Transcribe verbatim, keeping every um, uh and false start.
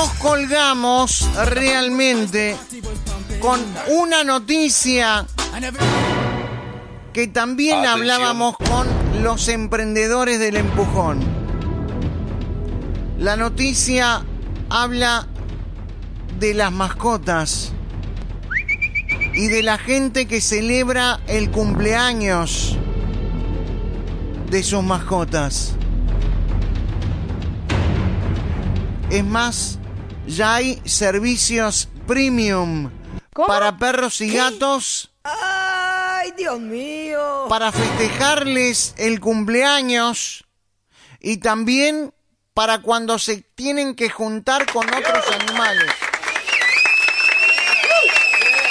nos colgamos realmente con una noticia que también Atención. hablábamos con los emprendedores del empujón. La noticia habla de las mascotas y de la gente que celebra el cumpleaños de sus mascotas. Es más, ya hay servicios premium ¿Cómo? para perros y gatos. ¡Ay, Dios mío! Para festejarles el cumpleaños y también para cuando se tienen que juntar con otros animales.